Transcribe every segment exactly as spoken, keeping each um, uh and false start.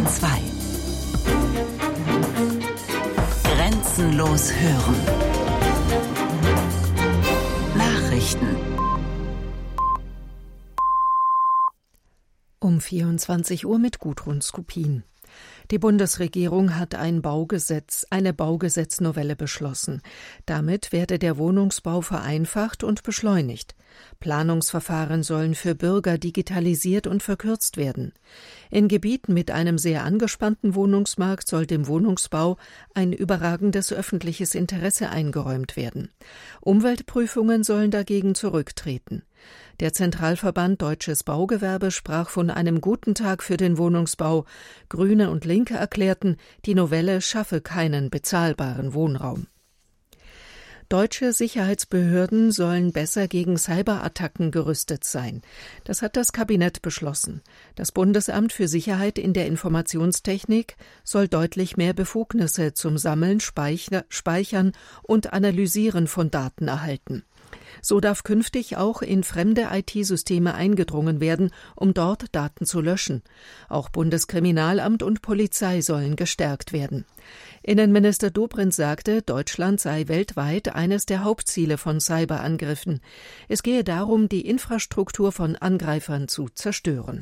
zwei. Grenzenlos hören. Nachrichten. Um vierundzwanzig Uhr mit Gudrun Skupin. Die Bundesregierung hat ein Baugesetz, eine Baugesetznovelle beschlossen. Damit werde der Wohnungsbau vereinfacht und beschleunigt. Planungsverfahren sollen für Bürger digitalisiert und verkürzt werden. In Gebieten mit einem sehr angespannten Wohnungsmarkt soll dem Wohnungsbau ein überragendes öffentliches Interesse eingeräumt werden. Umweltprüfungen sollen dagegen zurücktreten. Der Zentralverband Deutsches Baugewerbe sprach von einem guten Tag für den Wohnungsbau. Grüne und Linke erklärten, die Novelle schaffe keinen bezahlbaren Wohnraum. Deutsche Sicherheitsbehörden sollen besser gegen Cyberattacken gerüstet sein. Das hat das Kabinett beschlossen. Das Bundesamt für Sicherheit in der Informationstechnik soll deutlich mehr Befugnisse zum Sammeln, Speichern und Analysieren von Daten erhalten. So darf künftig auch in fremde I T-Systeme eingedrungen werden, um dort Daten zu löschen. Auch Bundeskriminalamt und Polizei sollen gestärkt werden. Innenminister Dobrindt sagte, Deutschland sei weltweit eines der Hauptziele von Cyberangriffen. Es gehe darum, die Infrastruktur von Angreifern zu zerstören.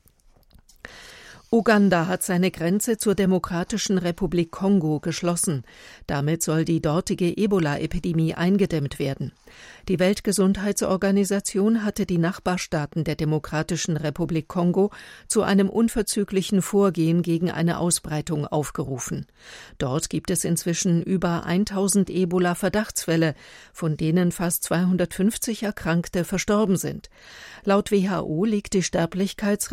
Uganda hat seine Grenze zur Demokratischen Republik Kongo geschlossen. Damit soll die dortige Ebola-Epidemie eingedämmt werden. Die Weltgesundheitsorganisation hatte die Nachbarstaaten der Demokratischen Republik Kongo zu einem unverzüglichen Vorgehen gegen eine Ausbreitung aufgerufen. Dort gibt es inzwischen über tausend Ebola-Verdachtsfälle, von denen fast zweihundertfünfzig Erkrankte verstorben sind. Laut W H O liegt die Sterblichkeitsrate